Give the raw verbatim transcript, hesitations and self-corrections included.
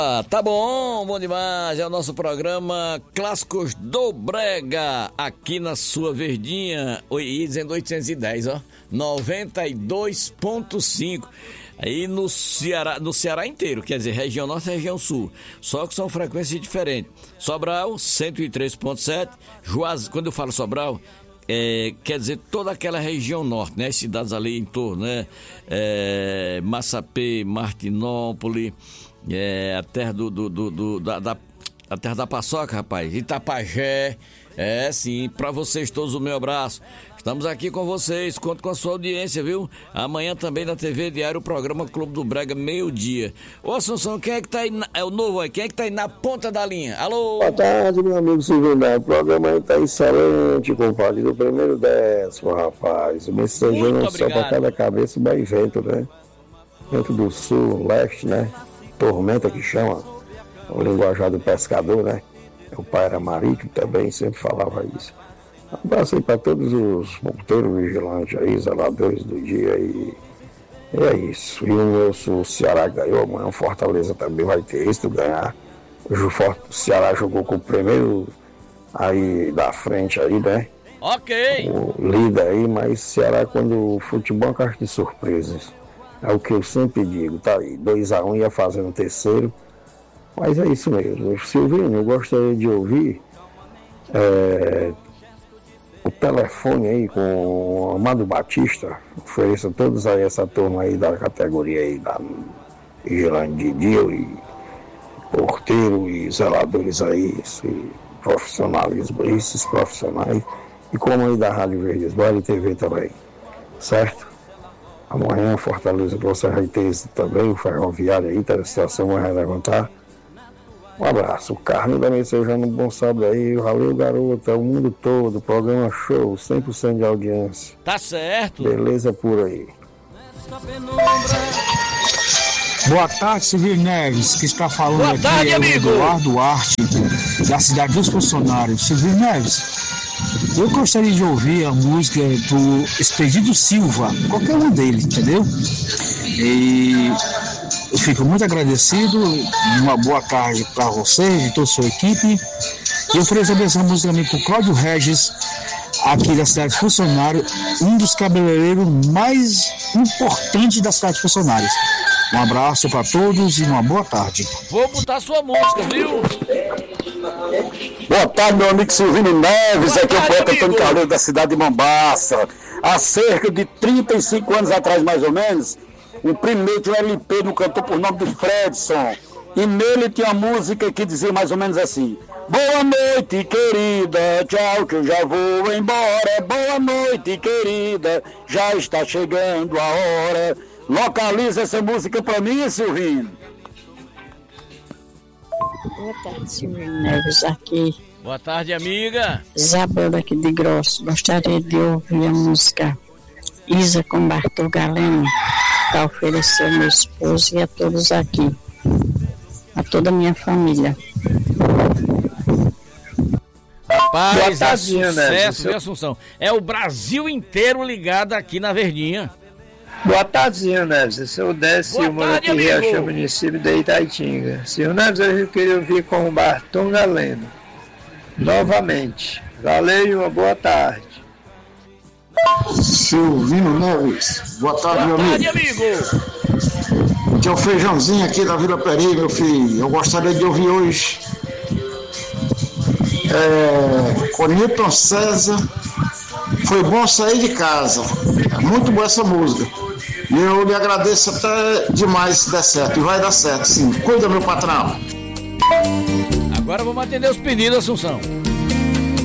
Ah, tá bom, bom demais. É o nosso programa Clássicos do Brega, aqui na sua Verdinha, oi, dizendo oitocentos e dez, ó, noventa e dois ponto cinco. Aí no Ceará, no Ceará inteiro, quer dizer, região norte e região sul. Só que são frequências diferentes. Sobral, cento e três ponto sete. Juaz, quando eu falo Sobral, é, quer dizer toda aquela região norte, né? As cidades ali em torno, né? É, Massapê, Martinópolis, é, a terra do, do, do, do da, da a terra da paçoca, rapaz, Itapajé. É, sim, pra vocês todos o meu abraço. Estamos aqui com vocês, conto com a sua audiência, viu? Amanhã também na T V Diário, o programa Clube do Brega, meio-dia. Ô, Assunção, quem é que tá aí, na... é o novo aí, quem é que tá aí na ponta da linha? Alô? Boa tarde, meu amigo Silvio. O programa aí tá excelente, compadre, do primeiro décimo, rapaz. O mensageiro não só pra cada cabeça, mas vento, né? Vento do sul, leste, né? Tormenta que chama, o linguajar do pescador, né? O pai era marítimo também, sempre falava isso. Um abraço aí para todos os ponteiros vigilantes aí, zeladores do dia e, e é isso. E o meu o Ceará ganhou, amanhã o Fortaleza também vai ter isso, ganhar. Hoje o Ceará jogou com o primeiro aí da frente aí, né? Ok. O líder aí, mas Ceará quando o futebol é caixa de surpresas. É o que eu sempre digo, tá aí, dois a um ia fazendo o terceiro. Mas é isso mesmo. Silvinho, eu gostaria de ouvir é, o telefone aí com o Amado Batista. Ofereça todos aí essa turma aí da categoria aí da vigilante de dia e porteiro e zeladores aí, esse profissionalismo, esses profissionais. E como aí da Rádio Verdes Vale e T V também, certo? Amanhã Fortaleza você vai ter esse também, o ferroviário aí, tá, a situação vai levantar. Um abraço, o Carlos da Messejana, um bom sábado aí, valeu garoto, é o mundo todo, programa show, cem por cento de audiência. Tá certo. Beleza por aí. Boa tarde, Silvio Neves, que está falando Boa aqui tarde, é o amigo. Eduardo Duarte, da cidade dos funcionários. Silvio Neves, eu gostaria de ouvir a música do Expedito Silva, qualquer um deles, entendeu? E eu fico muito agradecido, uma boa tarde para você e toda a sua equipe. E eu ofereço essa música também para o Cláudio Regis, aqui da cidade de Funcionário, um dos cabeleireiros mais importantes da cidade de Funcionários. Um abraço para todos e uma boa tarde. Vou botar sua música, viu? Boa tarde, meu amigo Silvino Neves, Boa aqui é o tarde, poeta amigo. Antônio Carlos da cidade de Mombaça. Há cerca de trinta e cinco anos atrás, mais ou menos, o primeiro tinha um L P do cantor por nome de Fredson. E nele tinha uma música que dizia mais ou menos assim: boa noite, querida, tchau que eu já vou embora. Boa noite, querida, já está chegando a hora. Localiza essa música pra mim, Silvinho. Boa tarde, Silvio Neves, aqui. Boa tarde, amiga. Isabel aqui de Grosso. Gostaria de ouvir a música Isa com Bartol Galeno, para oferecer ao meu esposo e a todos aqui, a toda a minha família. Rapaz, é tarde, né? sucesso, viu, Assunção? É o Brasil inteiro ligado aqui na Verdinha. Boa tarde, Neves. Eu sou o Décio, eu moro aqui em Riachão, município de Itaitinga. Senhor Neves, eu queria ouvir com o Bartol Galeno. Novamente. Valeu e uma boa tarde. Silvino Neves, boa tarde, Boa meu tarde, amigo. amigo. Aqui é o Feijãozinho aqui da Vila Peri, meu filho. Eu gostaria de ouvir hoje é, com Newton César. Foi bom sair de casa. É muito boa essa música. E eu lhe agradeço até demais se der certo. E vai dar certo, sim. Cuida, meu patrão. Agora vamos atender os pedidos, Assunção.